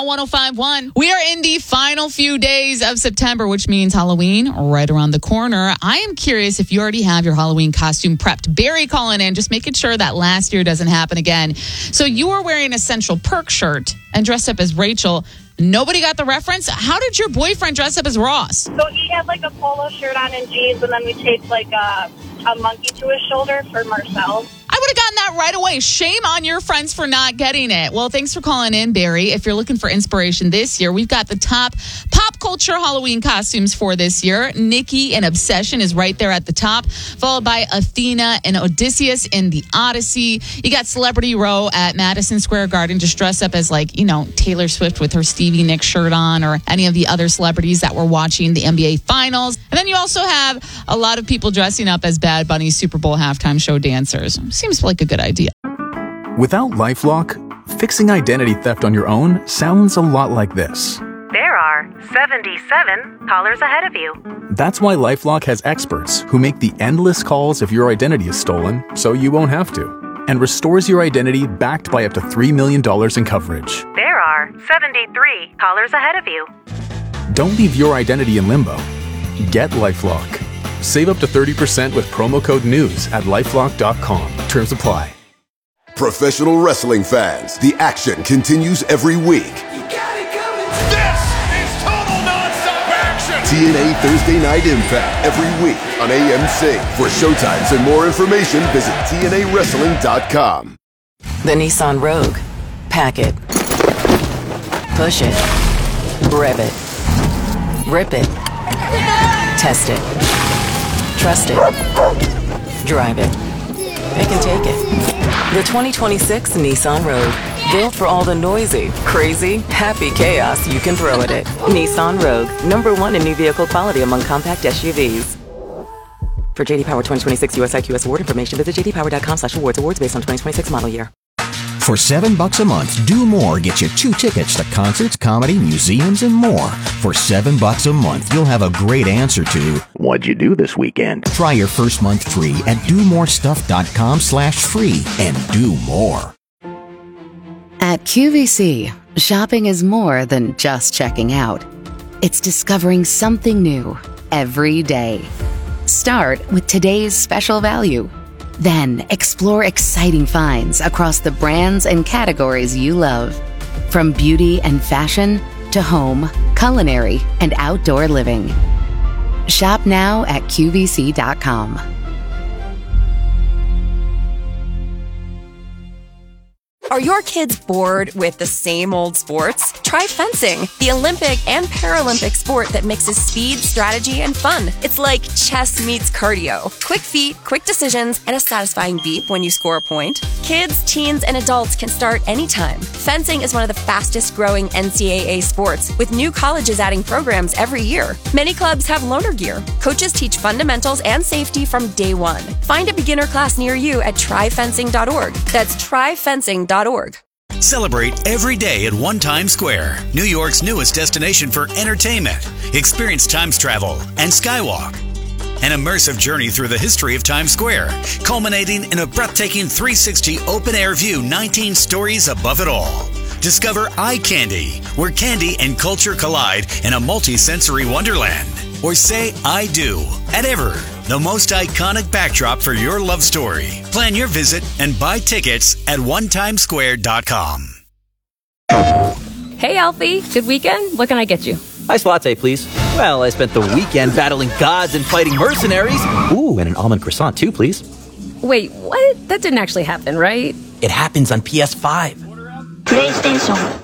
Now 105.1. We are in the final few days of September, which means Halloween right around the corner. I am curious if you already have your Halloween costume prepped. Barry calling in, just making sure that last year doesn't happen again. So you were wearing a Central Perk shirt and dressed up as Rachel. Nobody got the reference? How did your boyfriend dress up as Ross? So he had like a polo shirt on and jeans, and then we taped like a monkey to his shoulder for Marcel. I would have gotten that right away. Shame on your friends for not getting it. Well, thanks for calling in, Barry. If you're looking for inspiration this year, we've got the top pop culture Halloween costumes for this year. Nikki and Obsession is right there at the top, followed by Athena and Odysseus in The Odyssey. You got Celebrity Row at Madison Square Garden, just dressed up as Taylor Swift with her Stevie Nicks shirt on, or any of the other celebrities that were watching the NBA Finals. And then you also have a lot of people dressing up as Bad Bunny's Super Bowl halftime show dancers. Seems like a good idea. Without LifeLock, fixing identity theft on your own sounds a lot like this. There are 77 callers ahead of you. That's why LifeLock has experts who make the endless calls if your identity is stolen, so you won't have to, and restores your identity backed by up to $3 million in coverage. There are 73 callers ahead of you. Don't leave your identity in limbo. Get LifeLock. Save up to 30% with promo code NEWS at LifeLock.com. Terms apply. Professional wrestling fans, the action continues every week. This is total nonstop action! TNA Thursday Night Impact every week on AMC. For showtimes and more information, visit TNAWrestling.com. The Nissan Rogue. Pack it. Push it. Rev it. Rip it. Test it. Trust it. Drive it. Pick and take it. The 2026 Nissan Rogue. Built for all the noisy, crazy, happy chaos you can throw at it. Nissan Rogue. #1 in new vehicle quality among compact SUVs. For JD Power 2026 US IQS award information, visit jdpower.com/awards. Awards based on 2026 model year. For $7 a month, Do More gets you 2 tickets to concerts, comedy, museums, and more. For $7 a month, you'll have a great answer to, what'd you do this weekend? Try your first month free at domorestuff.com/free and do more. At QVC, shopping is more than just checking out. It's discovering something new every day. Start with today's special value. Then explore exciting finds across the brands and categories you love. From beauty and fashion to home, culinary, and outdoor living. Shop now at QVC.com. Are your kids bored with the same old sports? Try fencing, the Olympic and Paralympic sport that mixes speed, strategy, and fun. It's like chess meets cardio. Quick feet, quick decisions, and a satisfying beep when you score a point. Kids, teens, and adults can start anytime. Fencing is one of the fastest growing NCAA sports, with new colleges adding programs every year. Many clubs have loaner gear. Coaches teach fundamentals and safety from day one. Find a beginner class near you at tryfencing.org. That's tryfencing.org. Celebrate every day at One Times Square, New York's newest destination for entertainment. Experience Times Travel and Skywalk. An immersive journey through the history of Times Square, culminating in a breathtaking 360 open-air view 19 stories above it all. Discover Eye Candy, where candy and culture collide in a multi-sensory wonderland. Or say I do at Ever, the most iconic backdrop for your love story. Plan your visit and buy tickets at onetimesquare.com. Hey, Alfie. Good weekend? What can I get you? Iced latte, please. Well, I spent the weekend battling gods and fighting mercenaries. Ooh, and an almond croissant, too, please. Wait, what? That didn't actually happen, right? It happens on PS5. PlayStation